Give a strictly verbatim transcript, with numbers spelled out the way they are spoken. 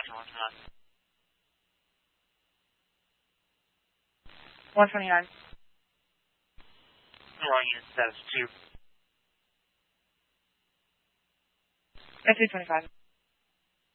one twenty-nine. Wrong unit status two. F two twenty-five.